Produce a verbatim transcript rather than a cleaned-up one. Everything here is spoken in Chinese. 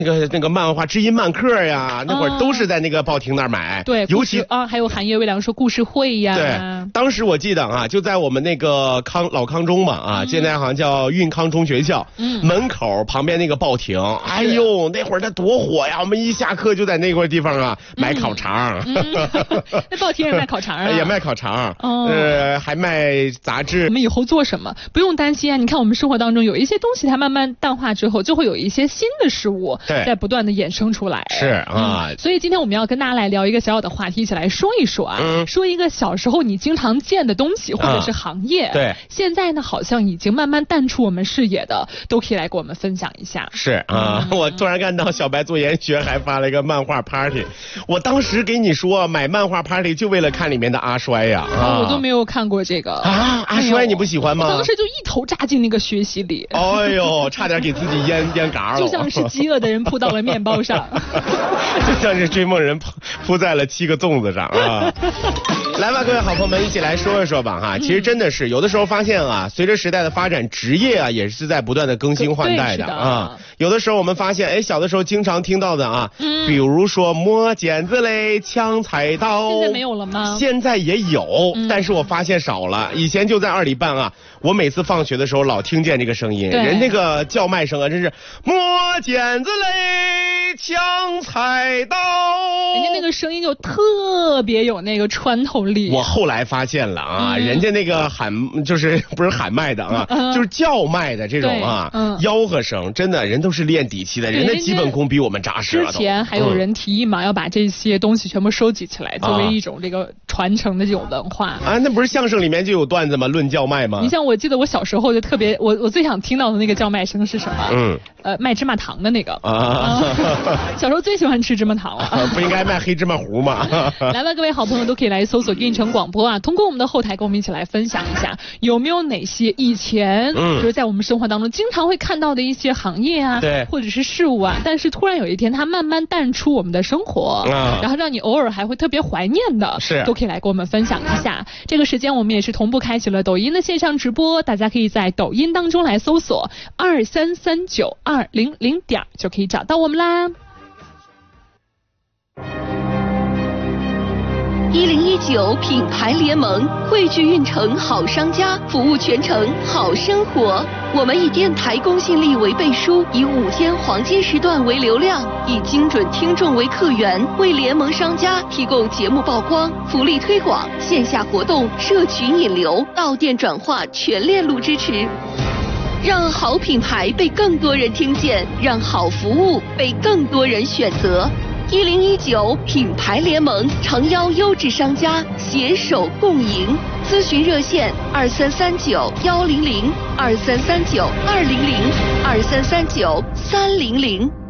那个那个漫画知音漫客呀，那会儿都是在那个报亭那儿买。 对， 尤其啊，还有寒夜微凉说故事会呀。 对，当时我记得啊，就在我们那个康老康中嘛啊，嗯、现在好像叫运康中学校，嗯，门口旁边那个报亭，哎呦，那会儿它多火呀！我们一下课就在那块地方啊买烤肠。 嗯嗯、那报亭也卖烤肠啊？ 也卖烤肠，哦、呃，还卖杂志。 我们以后做什么？不用担心啊！你看我们生活当中有一些东西，它慢慢淡化之后，就会有一些新的事物在不断的衍生出来。 是啊、 嗯，所以今天我们要跟大家来聊一个小小的话题，一起来说一说啊，嗯、说一个小时候你经常见的东西或者是行业， 啊、对， 现在呢好像已经慢慢淡出我们视野的，都可以来给我们分享一下。 是啊，嗯、我突然看到小白做研学还发了一个漫画 party， 我当时给你说买漫画 party 就为了看里面的阿衰呀， 啊，我都没有看过这个啊，阿衰你不喜欢吗？ 我当时就一头扎进那个学习里， 哎呦，差点给自己淹淹嘎了， 就像是饥饿的人扑到了面包上。 就像是追梦人扑扑在了七个粽子上啊！来吧，各位好朋友们，一起来说一说吧哈。其实真的是有的时候发现啊，随着时代的发展，职业啊也是在不断的更新换代的啊。有的时候我们发现，哎，小的时候经常听到的啊，嗯、比如说摸剪子嘞、抢菜刀， 现在没有了吗？ 现在也有，嗯、但是我发现少了。以前就在二里半啊，我每次放学的时候老听见这个声音，人那个叫卖声啊，真是摸剪子嘞、抢菜刀， 人家那个声音就特别有那个穿透力。 我后来发现了啊，嗯、人家那个喊就是不是喊麦的啊，嗯、就是叫卖的这种啊，嗯、吆喝声，真的人都是练底气的，人的基本功比我们扎实了。 之前还有人提议嘛，嗯、要把这些东西全部收集起来，作为一种这个传承的这种文化啊。那不是相声里面就有段子吗？论叫卖吗？ 你像我记得我小时候就特别，我我最想听到的那个叫卖声是什么？嗯，呃，卖芝麻糖的那个啊。啊小时候最喜欢吃芝麻糖了， 啊、不应该卖黑芝麻糊吗？ 来吧，各位好朋友都可以来搜索运城广播啊，通过我们的后台跟我们一起来分享一下，有没有哪些以前、嗯、就是在我们生活当中经常会看到的一些行业啊， 对， 或者是事物啊，但是突然有一天它慢慢淡出我们的生活，嗯、然后让你偶尔还会特别怀念的， 是都可以来跟我们分享一下。这个时间我们也是同步开启了抖音的线上直播，大家可以在抖音当中来搜索二三三九二零零点就可以找到我们啦。 一零一九品牌联盟汇聚运城好商家，服务全城好生活。我们以电台公信力为背书，以五天黄金时段为流量，以精准听众为客源，为联盟商家提供节目曝光、福利推广、线下活动、社群引流、到店转化全链路支持。让好品牌被更多人听见，让好服务被更多人选择。一零一九品牌联盟诚邀优质商家携手共赢，咨询热线二三三九幺零零二三三九二零零二三三九三零零。